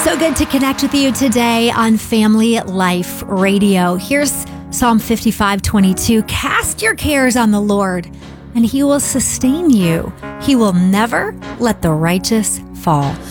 So good to connect with you today on Family Life Radio. Here's Psalm 55:22. Cast your cares on the Lord, and he will sustain you. He will never let the righteous fall.